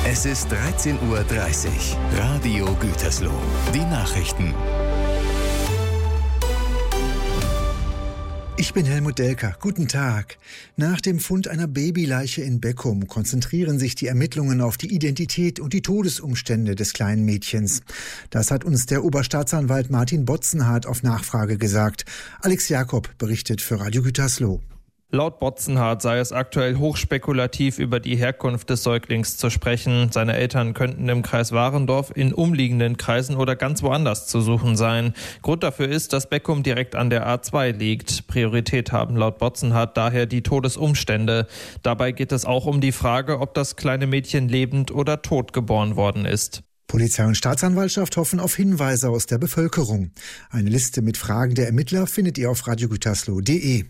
Es ist 13:30 Uhr. Radio Gütersloh. Die Nachrichten. Ich bin Helmut Delker. Guten Tag. Nach dem Fund einer Babyleiche in Beckum konzentrieren sich die Ermittlungen auf die Identität und die Todesumstände des kleinen Mädchens. Das hat uns der Oberstaatsanwalt Martin Botzenhardt auf Nachfrage gesagt. Alex Jakob berichtet für Radio Gütersloh. Laut Botzenhardt sei es aktuell hochspekulativ, über die Herkunft des Säuglings zu sprechen. Seine Eltern könnten im Kreis Warendorf, in umliegenden Kreisen oder ganz woanders zu suchen sein. Grund dafür ist, dass Beckum direkt an der A2 liegt. Priorität haben laut Botzenhardt daher die Todesumstände. Dabei geht es auch um die Frage, ob das kleine Mädchen lebend oder tot geboren worden ist. Polizei und Staatsanwaltschaft hoffen auf Hinweise aus der Bevölkerung. Eine Liste mit Fragen der Ermittler findet ihr auf radiogütersloh.de.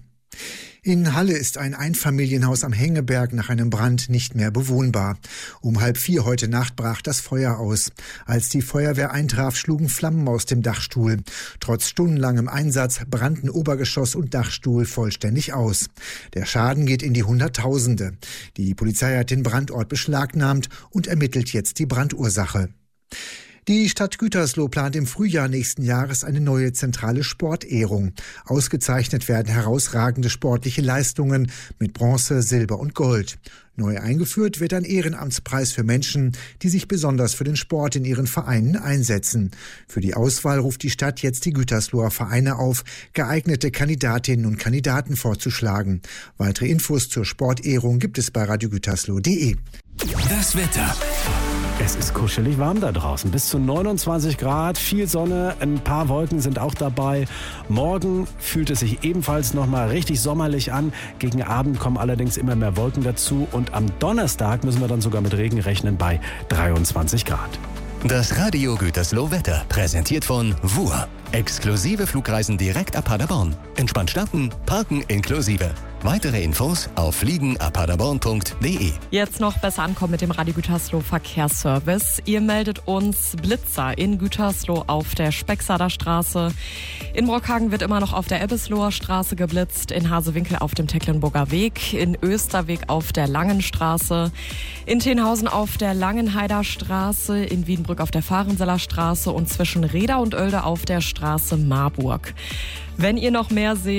In Halle ist ein Einfamilienhaus am Hengeberg nach einem Brand nicht mehr bewohnbar. Um 3:30 heute Nacht brach das Feuer aus. Als die Feuerwehr eintraf, schlugen Flammen aus dem Dachstuhl. Trotz stundenlangem Einsatz brannten Obergeschoss und Dachstuhl vollständig aus. Der Schaden geht in die Hunderttausende. Die Polizei hat den Brandort beschlagnahmt und ermittelt jetzt die Brandursache. Die Stadt Gütersloh plant im Frühjahr nächsten Jahres eine neue zentrale Sportehrung. Ausgezeichnet werden herausragende sportliche Leistungen mit Bronze, Silber und Gold. Neu eingeführt wird ein Ehrenamtspreis für Menschen, die sich besonders für den Sport in ihren Vereinen einsetzen. Für die Auswahl ruft die Stadt jetzt die Gütersloher Vereine auf, geeignete Kandidatinnen und Kandidaten vorzuschlagen. Weitere Infos zur Sportehrung gibt es bei radiogütersloh.de. Das Wetter. Es ist kuschelig warm da draußen, bis zu 29 Grad, viel Sonne, ein paar Wolken sind auch dabei. Morgen fühlt es sich ebenfalls nochmal richtig sommerlich an. Gegen Abend kommen allerdings immer mehr Wolken dazu und am Donnerstag müssen wir dann sogar mit Regen rechnen bei 23 Grad. Das Radio Gütersloh Wetter, präsentiert von WUR. Exklusive Flugreisen direkt ab Paderborn. Entspannt starten, parken inklusive. Weitere Infos auf fliegenabpaderborn.de. Jetzt noch besser ankommen mit dem Radio Gütersloh Verkehrsservice. Ihr meldet uns Blitzer in Gütersloh auf der Spexader Straße. In Brockhagen wird immer noch auf der Ebbesloher Straße geblitzt, in Hasewinkel auf dem Tecklenburger Weg, in Österweg auf der Langenstraße, in Tenhausen auf der Langenheider Straße, in Wiedenbrück auf der Fahrenseller Straße und zwischen Reda und Oelde auf der Straße Marburg. Wenn ihr noch mehr seht,